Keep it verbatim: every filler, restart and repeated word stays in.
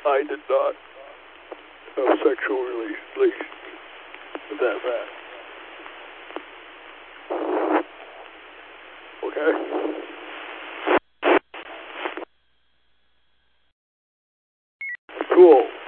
I did not have sexual relations with that man. Okay? Cool.